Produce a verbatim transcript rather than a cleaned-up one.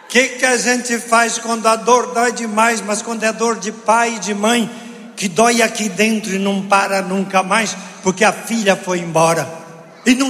que que a gente faz quando a dor dói demais, mas quando é dor de pai e de mãe, que dói aqui dentro e não para nunca mais, porque a filha foi embora e não